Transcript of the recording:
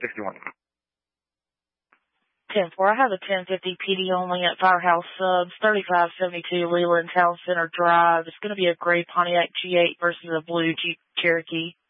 61. 10-4. I have a 1050 PD only at Firehouse Subs, 3572 Leland Town Center Drive. It's going to be a gray Pontiac G8 versus a blue Jeep Cherokee.